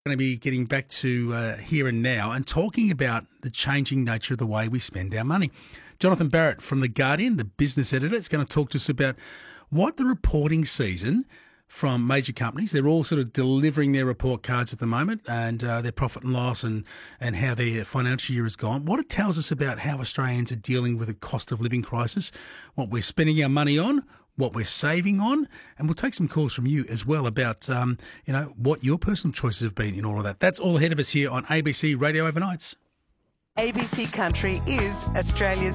Going to be getting back to here and now and talking about the changing nature of the way we spend our money. Jonathan Barrett from The Guardian, the business editor, is going to talk to us about what the reporting season from major companies, they're all sort of delivering their report cards at the moment and their profit and loss and how their financial year has gone. What it tells us about how Australians are dealing with a cost of living crisis, what we're spending our money on, what we're saving on, and we'll take some calls from you as well about, what your personal choices have been in all of that. That's all ahead of us here on ABC Radio Overnights. ABC Country is Australia's